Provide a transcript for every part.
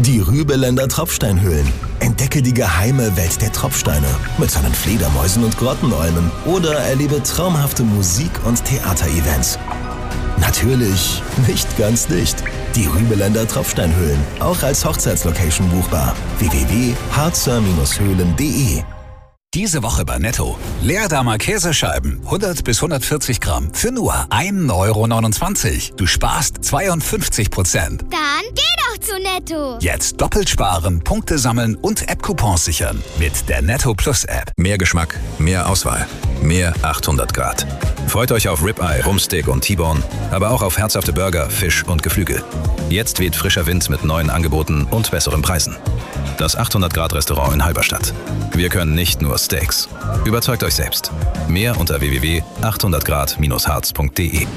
Die Rübeländer Tropfsteinhöhlen. Entdecke die geheime Welt der Tropfsteine mit seinen Fledermäusen und Grottenolmen oder erlebe traumhafte Musik- und Theaterevents. Natürlich nicht ganz dicht. Die Rübeländer Tropfsteinhöhlen, auch als Hochzeitslocation buchbar. www.harzer-höhlen.de. Diese Woche bei Netto. Leerdammer Käsescheiben, 100 bis 140 Gramm, für nur 1,29 €. Du sparst 52%. Dann geh doch zu Netto. Jetzt doppelt sparen, Punkte sammeln und App-Coupons sichern. Mit der Netto Plus App. Mehr Geschmack, mehr Auswahl, mehr 800 Grad. Freut euch auf Ribeye, Rumpsteak und T-Bone, aber auch auf herzhafte Burger, Fisch und Geflügel. Jetzt weht frischer Wind mit neuen Angeboten und besseren Preisen. Das 800-Grad-Restaurant in Halberstadt. Wir können nicht nur Steaks. Überzeugt euch selbst. Mehr unter www.800grad-harz.de.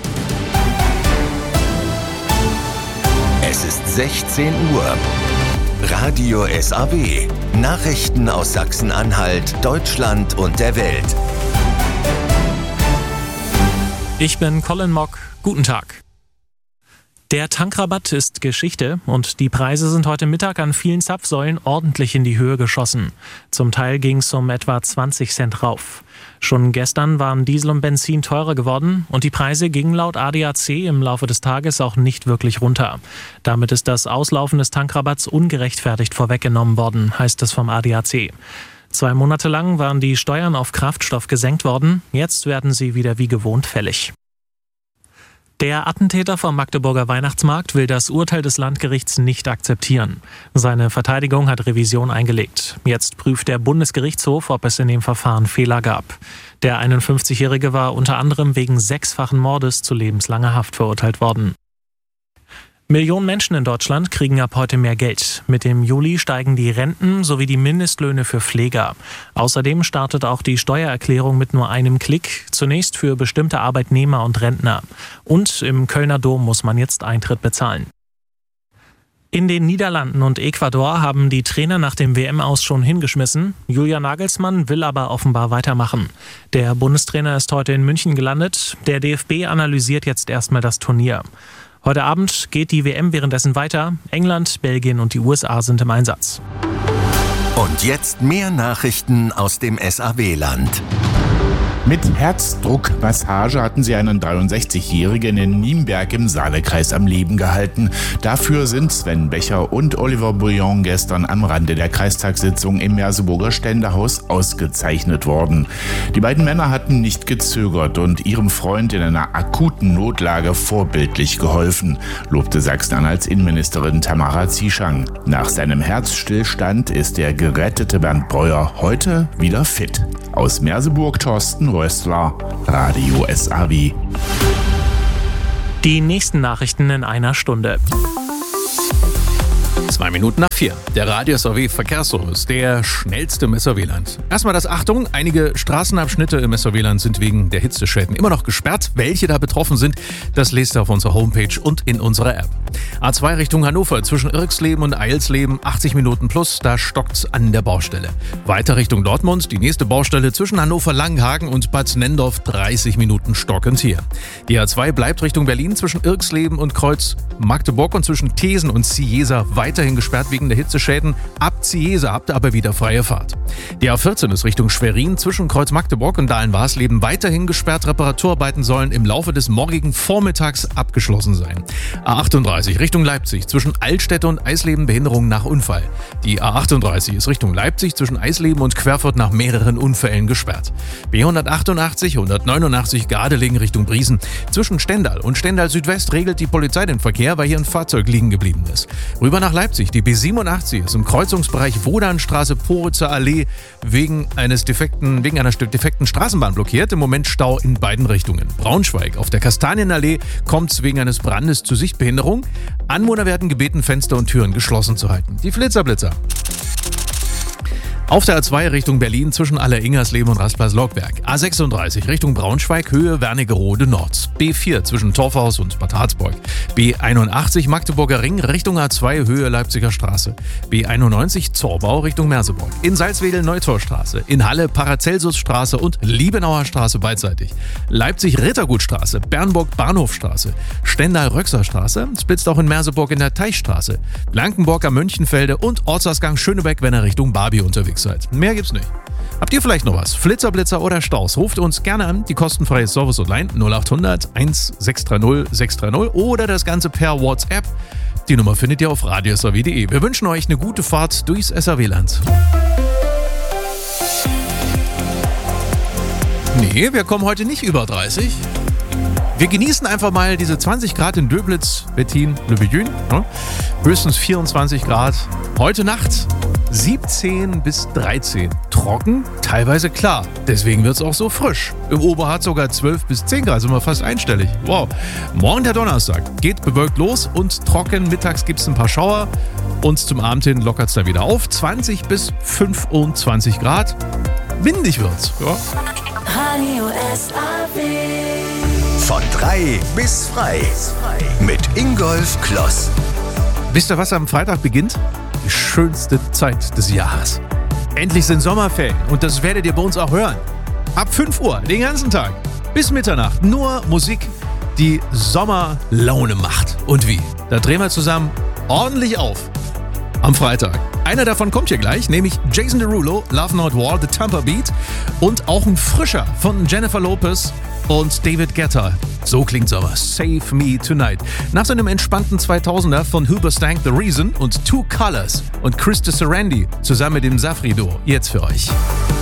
Es ist 16 Uhr. Radio SAW. Nachrichten aus Sachsen-Anhalt, Deutschland und der Welt. Ich bin Colin Mock. Guten Tag. Der Tankrabatt ist Geschichte und die Preise sind heute Mittag an vielen Zapfsäulen ordentlich in die Höhe geschossen. Zum Teil ging es um etwa 20 Cent rauf. Schon gestern waren Diesel und Benzin teurer geworden und die Preise gingen laut ADAC im Laufe des Tages auch nicht wirklich runter. Damit ist das Auslaufen des Tankrabatts ungerechtfertigt vorweggenommen worden, heißt es vom ADAC. 2 Monate lang waren die Steuern auf Kraftstoff gesenkt worden, jetzt werden sie wieder wie gewohnt fällig. Der Attentäter vom Magdeburger Weihnachtsmarkt will das Urteil des Landgerichts nicht akzeptieren. Seine Verteidigung hat Revision eingelegt. Jetzt prüft der Bundesgerichtshof, ob es in dem Verfahren Fehler gab. Der 51-Jährige war unter anderem wegen 6-fachen Mordes zu lebenslanger Haft verurteilt worden. Millionen Menschen in Deutschland kriegen ab heute mehr Geld. Mit dem Juli steigen die Renten sowie die Mindestlöhne für Pfleger. Außerdem startet auch die Steuererklärung mit nur einem Klick, zunächst für bestimmte Arbeitnehmer und Rentner. Und im Kölner Dom muss man jetzt Eintritt bezahlen. In den Niederlanden und Ecuador haben die Trainer nach dem WM-Aus schon hingeschmissen. Julian Nagelsmann will aber offenbar weitermachen. Der Bundestrainer ist heute in München gelandet. Der DFB analysiert jetzt erstmal das Turnier. Heute Abend geht die WM währenddessen weiter. England, Belgien und die USA sind im Einsatz. Und jetzt mehr Nachrichten aus dem SAW-Land. Mit Herzdruckmassage hatten sie einen 63-Jährigen in Nienberg im Saalekreis am Leben gehalten. Dafür sind Sven Becher und Oliver Bouillon gestern am Rande der Kreistagssitzung im Merseburger Ständehaus ausgezeichnet worden. Die beiden Männer hatten nicht gezögert und ihrem Freund in einer akuten Notlage vorbildlich geholfen, lobte Sachsen-Anhalts Innenministerin Tamara Zieschang. Nach seinem Herzstillstand ist der gerettete Bernd Breuer heute wieder fit. Aus Merseburg Thorsten Rössler, Radio SAW. Die nächsten Nachrichten in einer Stunde. 2 Minuten nach 4. Der Radio SAW Verkehrsservice, der schnellste im SAW-Land. Erstmal das Achtung, einige Straßenabschnitte im SAW-Land sind wegen der Hitzeschäden immer noch gesperrt. Welche da betroffen sind, das lest ihr auf unserer Homepage und in unserer App. A2 Richtung Hannover zwischen Irxleben und Eilsleben, 80 Minuten plus, da stockt's an der Baustelle. Weiter Richtung Dortmund, die nächste Baustelle zwischen Hannover-Langenhagen und Bad Nendorf, 30 Minuten stockend hier. Die A2 bleibt Richtung Berlin zwischen Irxleben und Kreuz Magdeburg und zwischen Thesen und Ciesa weiterhin gesperrt wegen der Hitzeschäden. Ab Ciesa habt ihr aber wieder freie Fahrt. Die A14 ist Richtung Schwerin zwischen Kreuz Magdeburg und Dahlen-Warsleben weiterhin gesperrt. Reparaturarbeiten sollen im Laufe des morgigen Vormittags abgeschlossen sein. A38 Richtung Leipzig zwischen Altstädte und Eisleben Behinderung nach Unfall. Die A38 ist Richtung Leipzig zwischen Eisleben und Querfurt nach mehreren Unfällen gesperrt. B188, 189 Gardelegen Richtung Briesen. Zwischen Stendal und Stendal Südwest regelt die Polizei den Verkehr, weil hier ein Fahrzeug liegen geblieben ist. Rüber nach Leipzig. Die B87 ist im Kreuzungsbereich Wodanstraße Poritzer Allee wegen einer defekten Straßenbahn blockiert. Im Moment Stau in beiden Richtungen. Braunschweig auf der Kastanienallee kommt es wegen eines Brandes zu Sichtbehinderung. Anwohner werden gebeten, Fenster und Türen geschlossen zu halten. Die Flitzer. Auf der A2 Richtung Berlin zwischen Aller-Ingersleben und Rastplatz-Lockberg. A36 Richtung Braunschweig, Höhe Wernigerode Nord. B4 zwischen Torfhaus und Bad Harzburg. B81 Magdeburger Ring Richtung A2, Höhe Leipziger Straße. B91 Zorbau Richtung Merseburg. In Salzwedel Neutorstraße. In Halle Paracelsusstraße und Liebenauer Straße beidseitig. Leipzig Rittergutstraße, Bernburg Bahnhofstraße. Stendal-Röxer-Straße, splitzt auch in Merseburg in der Teichstraße. Blankenburg am München-Felde und Ortsausgang Schönebeck, wenn ihr Richtung Barbie unterwegs seid. Mehr gibt's nicht. Habt ihr vielleicht noch was? Flitzer, Blitzer oder Staus? Ruft uns gerne an, die kostenfreie Service-Hotline 0800 1630 630 oder das Ganze per WhatsApp. Die Nummer findet ihr auf radiosaw.de. Wir wünschen euch eine gute Fahrt durchs SAW-Land. Nee, wir kommen heute nicht über 30. Wir genießen einfach mal diese 20 Grad in Döblitz, Wettin, Le Billon. Ne? Höchstens 24 Grad. Heute Nacht 17 bis 13. Trocken, teilweise klar. Deswegen wird es auch so frisch. Im Oberharz sogar 12 bis 10 Grad, sind wir fast einstellig. Wow. Morgen der Donnerstag. Geht bewölkt los und trocken. Mittags gibt es ein paar Schauer. Und zum Abend hin lockert es dann wieder auf. 20 bis 25 Grad. Windig wird's. Ja. Radio SAW. Von 3 bis frei. Mit Ingolf Kloss. Wisst ihr, was am Freitag beginnt? Die schönste Zeit des Jahres. Endlich sind Sommerferien und das werdet ihr bei uns auch hören. Ab 5 Uhr, den ganzen Tag, bis Mitternacht. Nur Musik, die Sommerlaune macht. Und wie? Da drehen wir zusammen ordentlich auf. Am Freitag. Einer davon kommt hier gleich, nämlich Jason Derulo, Love Not War, The Tampa Beat und auch ein frischer von Jennifer Lopez und David Guetta. So klingt Sommer. Save Me Tonight. Nach so einem entspannten 2000er von Hoobastank The Reason und Two Colors und Krista Sarandon zusammen mit dem Safri-Duo. Jetzt für euch.